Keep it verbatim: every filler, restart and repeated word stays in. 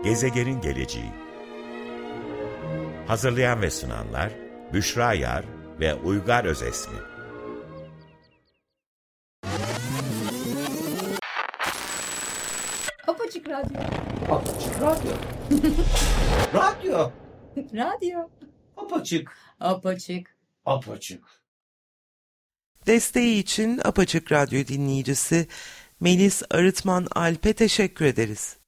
Gezegenin geleceği. Hazırlayan ve sunanlar Büşra Yar ve Uygar Özesmi. Apaçık Radyo. Apaçık Radyo. Radyo. Radyo. Apaçık. Apaçık. Apaçık. Desteği için Apaçık Radyo dinleyicisi Melis Arıtman Alp'e teşekkür ederiz.